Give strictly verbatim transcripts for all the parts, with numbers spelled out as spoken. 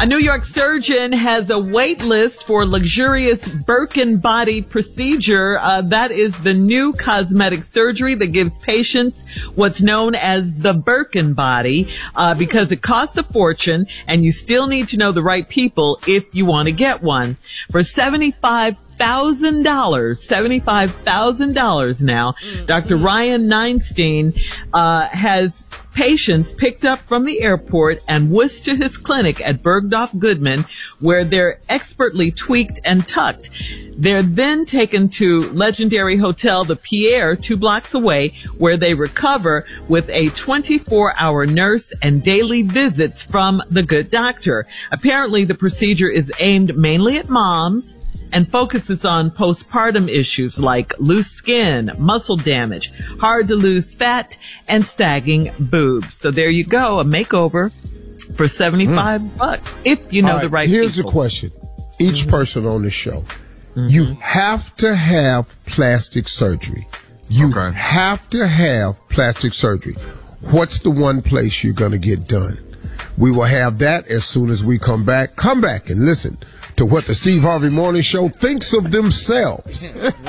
A New York surgeon has a wait list for luxurious Birkin body procedure. Uh, that is the new cosmetic surgery that gives patients what's known as the Birkin body, uh, because it costs a fortune and you still need to know the right people if you want to get one. For seventy-five thousand dollars, seventy-five thousand dollars now, mm-hmm. Doctor Ryan Neinstein uh, has patients picked up from the airport and whisked to his clinic at Bergdorf Goodman, where they're expertly tweaked and tucked. They're then taken to legendary hotel The Pierre, two blocks away, where they recover with a twenty-four hour nurse and daily visits from the good doctor. Apparently, the procedure is aimed mainly at moms and focuses on postpartum issues like loose skin, muscle damage, hard to lose fat, and sagging boobs. So there you go, a makeover for seventy-five mm. bucks, if you know right, the right here's people. Here's a question. Each mm-hmm. person on the show, mm-hmm. you have to have plastic surgery. You okay. have to have plastic surgery. What's the one place you're going to get done? We will have that as soon as we come back. Come back and listen to what the Steve Harvey Morning Show thinks of themselves.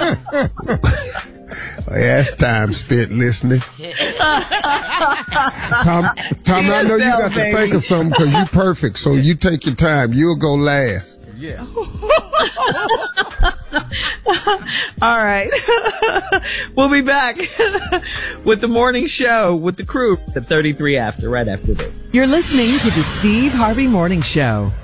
That's time spent listening. Tom, Tom I know you got to baby. think of something because you're perfect, so you take your time. You'll go last. Yeah. All right. We'll be back with the morning show with the crew at thirty-three after, right after this. You're listening to the Steve Harvey Morning Show.